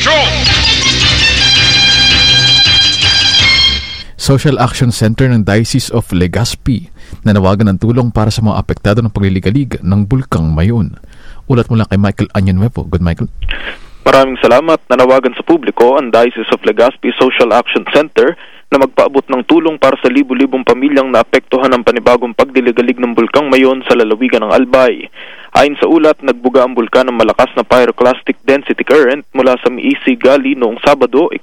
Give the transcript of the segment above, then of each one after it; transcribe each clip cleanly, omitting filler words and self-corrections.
Patrol! Social Action Center ng Diocese of Legazpi nanawagan ng tulong para sa mga apektado ng pagliligalig ng Bulkang Mayon. Ulat mula kay Michael Anyonuevo. Good, Michael. Maraming salamat. Nanawagan sa publiko ang Diocese of Legazpi Social Action Center na magpaabot ng tulong para sa libu-libong pamilyang naapektuhan ng panibagong pagdiligalig ng Bulkang Mayon sa lalawigan ng Albay. Ayon sa ulat, nagbuga ang bulkan ng malakas na pyroclastic density current mula sa Miisi Gali noong Sabado, 2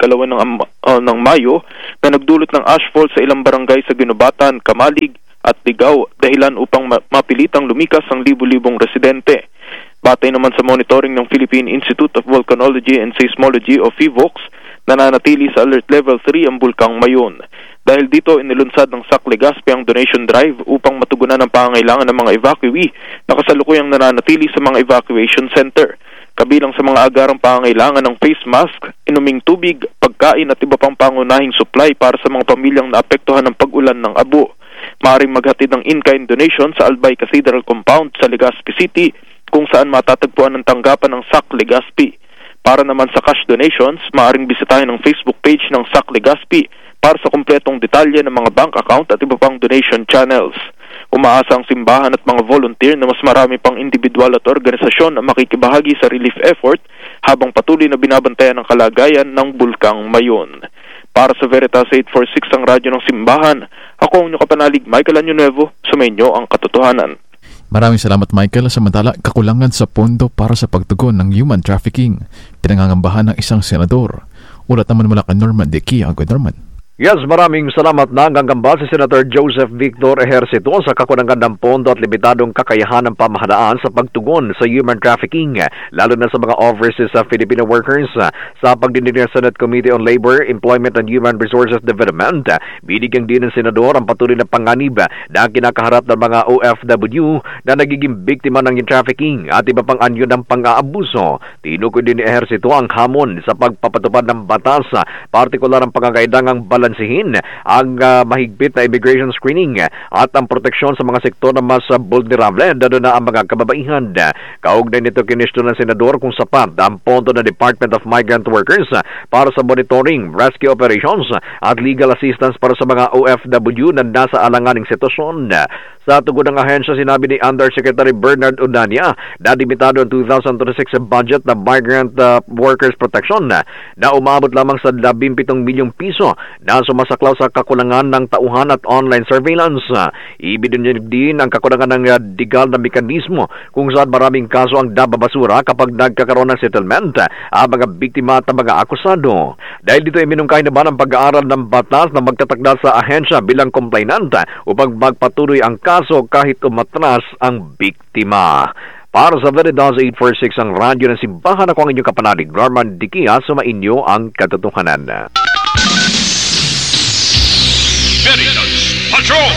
ng Mayo, na nagdulot ng ashfall sa ilang barangay sa Ginubatan, Kamalig at Ligaw, dahilan upang mapilitang lumikas ang libu-libong residente. Batay naman sa monitoring ng Philippine Institute of Volcanology and Seismology o PHIVOLCS, nananatili sa Alert Level 3 ang Bulkang Mayon. Dahil dito, inilunsad ng SAC Legazpi ang donation drive upang matugunan ang pangangailangan ng mga evacuee na kasalukuyang nananatili sa mga evacuation center. Kabilang sa mga agarang pangangailangan ng face mask, inuming tubig, pagkain at iba pang pangunahing supply para sa mga pamilyang naapektuhan ng pag-ulan ng Abo. Maaaring maghatid ng in-kind donation sa Albay Cathedral Compound sa Legazpi City, kung saan matatagpuan ng tanggapan ng SAC Legazpi. Para naman sa cash donations, maaaring bisitahin ang Facebook page ng SAC Legazpi para sa kumpletong detalye ng mga bank account at iba pang donation channels. Umaasa ang simbahan at mga volunteer na mas marami pang individual at organisasyon na makikibahagi sa relief effort habang patuloy na binabantayan ang kalagayan ng Bulkang Mayon. Para sa Veritas 846 ang radyo ng simbahan, ako ang inyong kapanalig Michael Anyonuevo, sumainyo ang katotohanan. Maraming salamat, Michael. Samantala, kakulangan sa pondo para sa pagtugon ng human trafficking, pinangangambahan ng isang senador. Ulat naman mula kay Norman Dekia. Good, Norman. Yes, maraming salamat na gangamba si Senator Joseph Victor Ejercito sa kakulangan ng pondo at limitadong kakayahan ng pamahalaan sa pagtugon sa human trafficking, lalo na sa mga overseas Filipino workers. Sa pagdinig ng Senate Committee on Labor, Employment and Human Resources Development, binigyang din ng Senador ang patuloy na panganib na kinakaharap ng mga OFW na nagiging biktima ng trafficking at iba pang anyo ng pang-aabuso. Tinukoy din ni Ejercito ang hamon sa pagpapatupad ng batas, partikular ang pangangailangang balansihin ang mahigpit na immigration screening at ang proteksyon sa mga sektor na mas vulnerable, lalo na ang mga kababaihan. Kaugnay nito, kinisto ng Senador kung sapat ang pondo ng Department of Migrant Workers para sa monitoring, rescue operations at legal assistance para sa mga OFW na nasa alanganing sitwasyon. Sa tugon ng ahensya, sinabi ni Undersecretary Bernard Udania na limitado ang 2026 budget na Migrant Workers Protection na umabot lamang sa 17 milyong piso na sumasaklaw sa kakulangan ng tauhan at online surveillance. Ibinunyag din ang kakulangan ng legal na mekanismo kung saan maraming kaso ang nababasura kapag nagkakaroon ng settlement ang mga biktima at mga akusado. Dahil dito, iminungkay naman ang pag-aaral ng batas na magtatakda sa ahensya bilang complainant upang magpatuloy ang kaso kahit umatras ang biktima. Para sa Veritas 846 ang radyo ng simbahan, ako ang inyong kapanalig, Norman Dikia, sumainyo ang katotohanan. Veritas Patrol!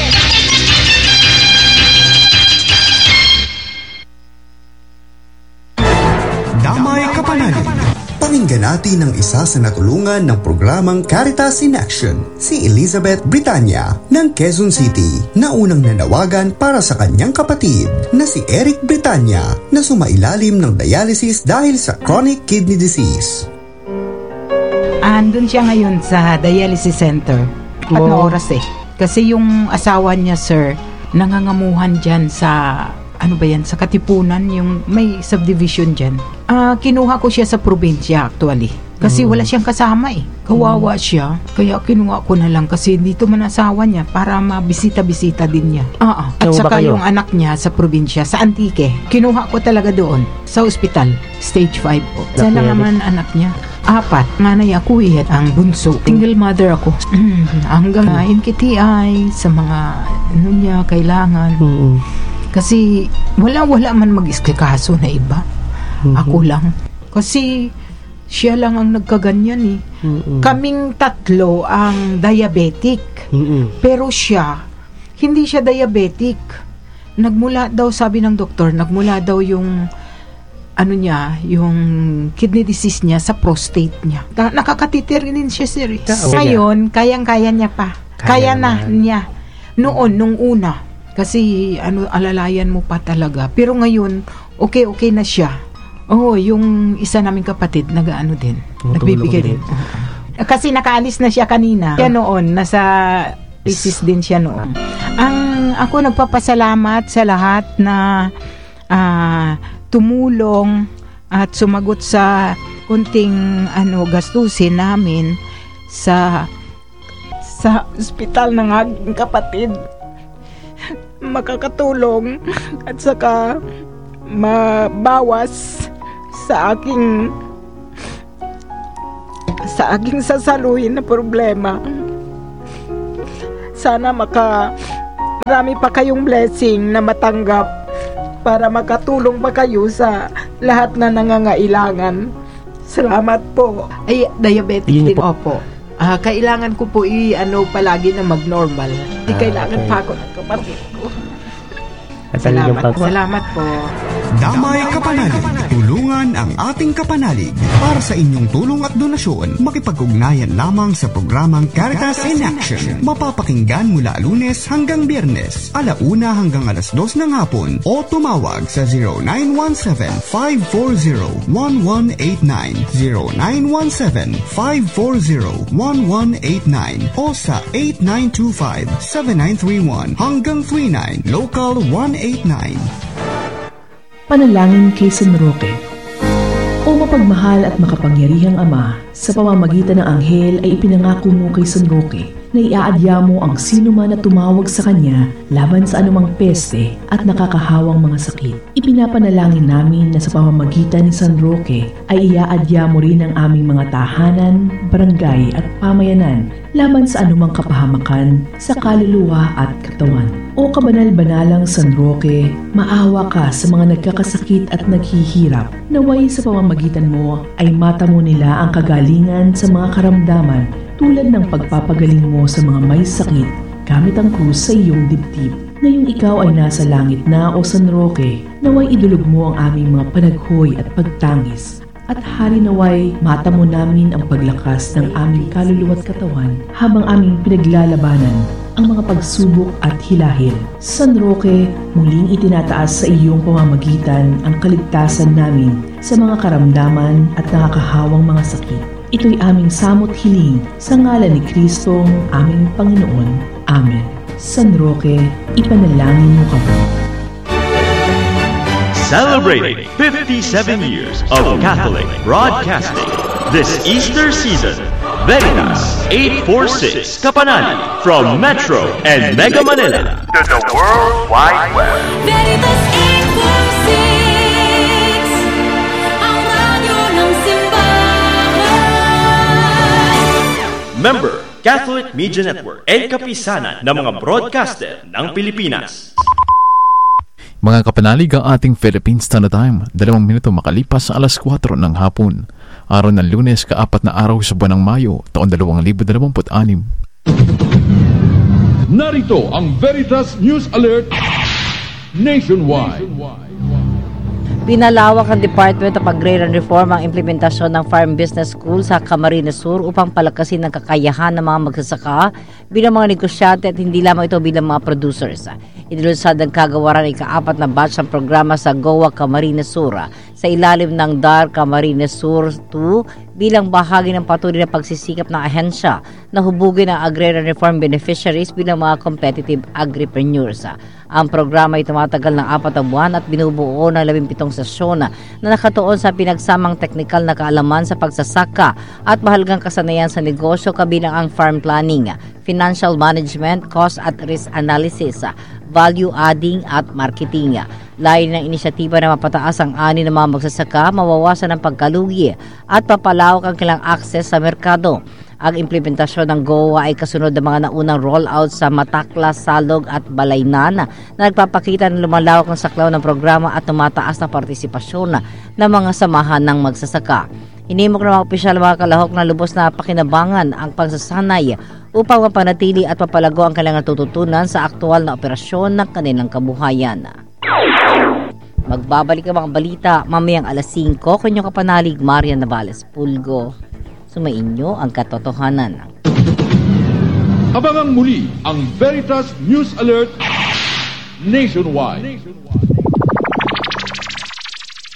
Damay Kapanalig. Pakinggan natin ang isa sa natulungan ng programang Caritas in Action, si Elizabeth Britanya ng Quezon City, na unang nanawagan para sa kanyang kapatid na si Eric Britanya na sumailalim ng dialysis dahil sa chronic kidney disease. Andun siya ngayon sa dialysis center. Anong oras eh? Kasi yung asawa niya, sir, nangangamuhan dyan sa sa Katipunan, yung may subdivision dyan. Kinuha ko siya sa probinsya actually. Kasi wala siyang kasama eh. Kawawa siya. Kaya kinuha ko na lang kasi dito man asawa niya para mabisita-bisita din niya. At saka yung anak niya sa probinsya, sa Antique. Kinuha ko talaga doon, sa ospital. Stage 5 po. Sana naman anak niya. 4. Nanay ako ang bunso. Single mother ako. Hanggang NKTI sa mga niya kailangan. Kasi wala man mag-iskikaso na iba. Ako lang. Kasi siya lang ang nagkaganyan eh. Kaming tatlo ang diabetic. Pero siya, hindi siya diabetic. Nagmula daw, sabi ng doktor, nagmula daw yung yung kidney disease niya sa prostate niya. Nakakatitir din siya, sir. Ngayon, kayang-kaya niya pa. Kaya na niya. Nung una. Kasi alalayan mo pa talaga. Pero ngayon, okay na siya. Oo, yung isa naming kapatid, nag-ano din. Nagbibigay din. Kasi nakaalis na siya kanina. Siya noon, nasa thesis din siya noon. Ako nagpapasalamat sa lahat na tumulong at sumagot sa kunting gastusin namin sa ospital ng aking kapatid. Makakatulong at saka mabawas sa aking sasaluhin na problema. Sana marami pa kayong blessing na matanggap para makatulong pa kayo sa lahat na nangangailangan. Salamat po. Ay, diabetic din. Opo. Kailangan ko po palagi na mag-normal. Hindi kailangan pa ako ng kapatid ko. Salamat po. Damay Kapanalig, tulungan ang ating kapanalig. Para sa inyong tulong at donasyon, makipag-ugnayan lamang sa programang Caritas in Action. Mapapakinggan mula Lunes hanggang Biyernes, 1:00 hanggang 2:00 ng hapon, o tumawag sa 0917-540-1189, 0917-540-1189 o sa 8925-7931 hanggang 39, Local 189. Panalangin kay San Roque. O mapagmahal at makapangyarihang Ama, sa pamamagitan ng anghel ay ipinangako mo kay San Roque na iaadya mo ang sino man na tumawag sa kanya laban sa anumang peste at nakakahawang mga sakit. Ipinapanalangin namin na sa pamamagitan ni San Roque ay iaadya mo rin ang aming mga tahanan, barangay at pamayanan laban sa anumang kapahamakan sa kaluluwa at katawan. O kabanal-banalang San Roque, maawa ka sa mga nagkakasakit at naghihirap. Naway sa pamamagitan mo ay matamo nila ang kagalingan sa mga karamdaman tulad ng pagpapagaling mo sa mga may sakit gamit ang krus sa iyong dibdib. Ngayong ikaw ay nasa langit na, O San Roque, naway idulog mo ang aming mga panaghoy at pagtangis. At hari naway matamo namin ang paglakas ng aming kaluluwa at katawan habang aming pinaglalabanan ang mga pagsubok at hilahil. San Roque, muling itinataas sa iyong pamamagitan ang kaligtasan namin sa mga karamdaman at nakakahawang mga sakit. Ito'y aming samot hiling sa ngalan ni Kristong aming Panginoon. Amen. San Roque, ipanalangin mo kami. Celebrating 57 years of Catholic broadcasting this Easter season, Veritas 846 Kapanani from Metro and Mega Manila to the World Wide Web. Veritas 846, ang radyo ng simbahan. Member, Catholic Media Network and kapisanan ng mga broadcaster ng Pilipinas. Mga kapanalig, ang ating Philippine Standard Time, 2 minuto makalipas sa 4:00 ng hapon. Araw ng Lunes, ka-4 na araw sa buwan ng Mayo, taon 2026. Narito ang Veritas News Alert Nationwide. Pinalawak ang Department of Agrarian Reform ang implementasyon ng Farm Business School sa Camarines Sur upang palakasin ang kakayahan ng mga magsasaka bilang mga negosyante at hindi lamang ito bilang mga producers. Inilunsad ang kagawaran ng ika-4 na batch ng programa sa GOA Camarines Sur sa ilalim ng DAR Camarines Sur 2 bilang bahagi ng patuloy na pagsisikap ng ahensya na hubugin ang agrarian reform beneficiaries bilang mga competitive agripreneurs. Ang programa ay tumatagal ng 4 na buwan at binubuo ng 17 sesyon na nakatuon sa pinagsamang teknikal na kaalaman sa pagsasaka at mahalagang kasanayan sa negosyo kabilang ang farm planning, financial management, cost at risk analysis, value adding at marketing. Layo ng inisyatiba na mapataas ang ani ng mga magsasaka, mawawasan ang pagkalugi at papalawak ang kailang access sa merkado. Ang implementasyon ng GOA ay kasunod ng mga naunang rollout sa Matakla, Salog at Balaynan na nagpapakita ng lumalawak ng saklaw ng programa at tumataas na partisipasyon ng mga samahan ng magsasaka. Hinimok ng mga opisyal mga kalahok na lubos na pakinabangan ang pagsasanay upang mapanatili at papalago ang kailangan tututunan sa aktual na operasyon ng kanilang kabuhayan. Magbabalik ang mga balita mamayang 5:00 kanyang kapanalig Marian Navales Pulgo. Sumainyo ang katotohanan. Abangang muli ang Veritas News Alert Nationwide.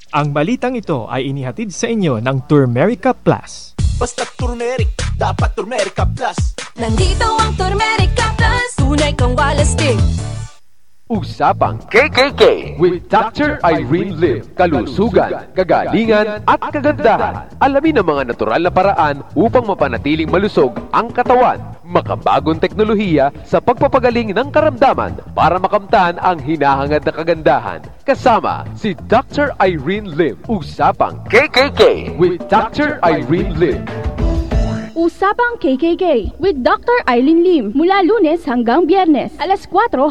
Ang balitang ito ay inihatid sa inyo ng Turmerica Plus. Basta turmeric, dapat Turmerica Plus. Nandito ang Turmerica Plus. Tunay kang walastig. Usapang KKK with Dr. Irene Lim. Kalusugan, kagalingan at kagandahan. Alamin ang mga natural na paraan upang mapanatiling malusog ang katawan. Makabagong teknolohiya sa pagpapagaling ng karamdaman para makamtan ang hinahangad na kagandahan. Kasama si Dr. Irene Lim. Usapang KKK with Dr. Irene Lim. Usapang KKK with Dr. Eileen Lim mula Lunes hanggang Biyernes, alas 4